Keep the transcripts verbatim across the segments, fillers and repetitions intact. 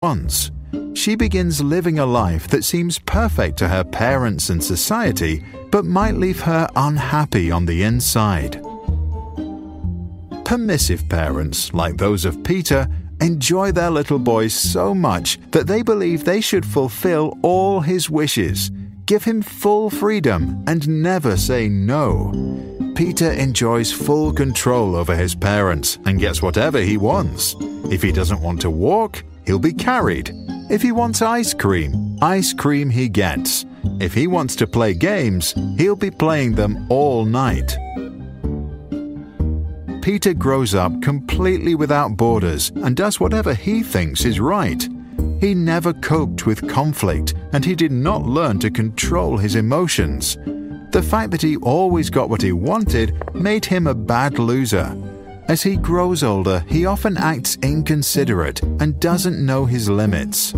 wants. She begins living a life that seems perfect to her parents and society, but might leave her unhappy on the inside. Permissive parents, like those of Peter, enjoy their little boy so much that they believe they should fulfill all his wishes, give him full freedom, and never say no. Peter enjoys full control over his parents and gets whatever he wants. If he doesn't want to walk, he'll be carried. If he wants ice cream, ice cream he gets. If he wants to play games, he'll be playing them all night. Peter grows up completely without borders and does whatever he thinks is right. He never coped with conflict, and he did not learn to control his emotions. The fact that he always got what he wanted made him a bad loser. As he grows older, he often acts inconsiderate and doesn't know his limits.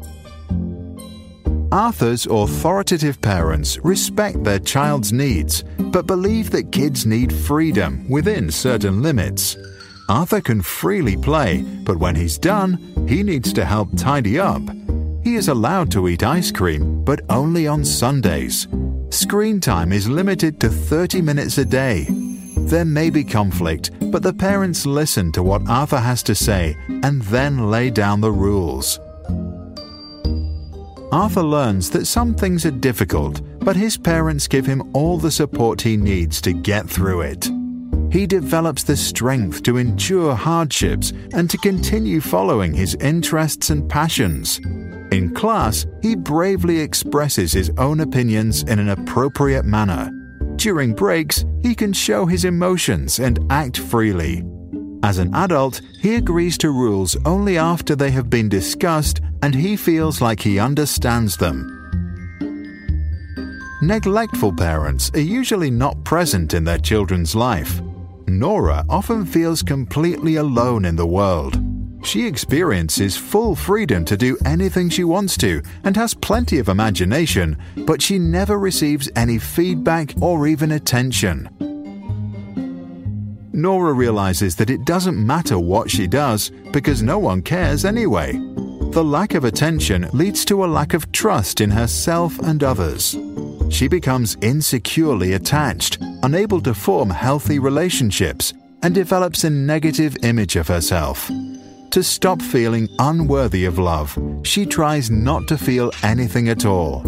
Arthur's authoritative parents respect their child's needs, but believe that kids need freedom within certain limits. Arthur can freely play, but when he's done, he needs to help tidy up. He is allowed to eat ice cream, but only on Sundays. Screen time is limited to thirty minutes a day. There may be conflict, but the parents listen to what Arthur has to say and then lay down the rules. Arthur learns that some things are difficult, but his parents give him all the support he needs to get through it. He develops the strength to endure hardships and to continue following his interests and passions. In class, he bravely expresses his own opinions in an appropriate manner. During breaks, he can show his emotions and act freely. As an adult, he agrees to rules only after they have been discussed and he feels like he understands them. Neglectful parents are usually not present in their children's life. Nora often feels completely alone in the world. She experiences full freedom to do anything she wants to and has plenty of imagination, but she never receives any feedback or even attention. Nora realizes that it doesn't matter what she does because no one cares anyway. The lack of attention leads to a lack of trust in herself and others. She becomes insecurely attached, unable to form healthy relationships, and develops a negative image of herself. To stop feeling unworthy of love, she tries not to feel anything at all.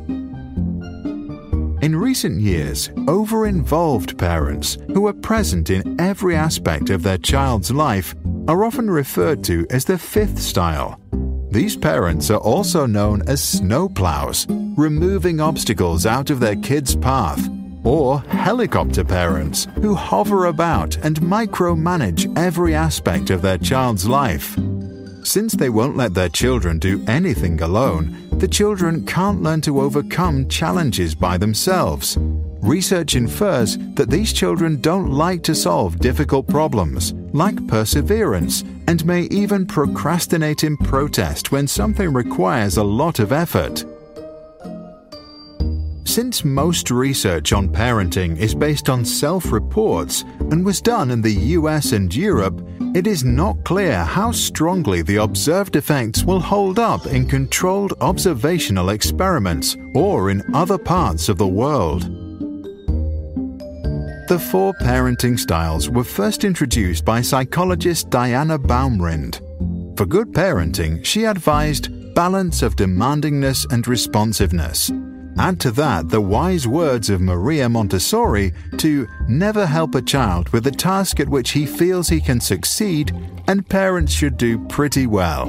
In recent years, over-involved parents who are present in every aspect of their child's life are often referred to as the fifth style. These parents are also known as snowplows, removing obstacles out of their kids' path, or helicopter parents who hover about and micromanage every aspect of their child's life. Since they won't let their children do anything alone, the children can't learn to overcome challenges by themselves. Research infers that these children don't like to solve difficult problems, lack perseverance, and may even procrastinate in protest when something requires a lot of effort. Since most research on parenting is based on self-reports and was done in the U S and Europe, it is not clear how strongly the observed effects will hold up in controlled observational experiments or in other parts of the world. The four parenting styles were first introduced by psychologist Diana Baumrind. For good parenting, she advised balance of demandingness and responsiveness. Add to that the wise words of Maria Montessori to never help a child with a task at which he feels he can succeed, and parents should do pretty well.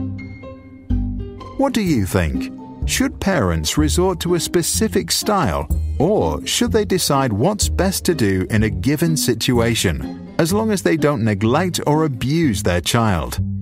What do you think? Should parents resort to a specific style, or should they decide what's best to do in a given situation, as long as they don't neglect or abuse their child?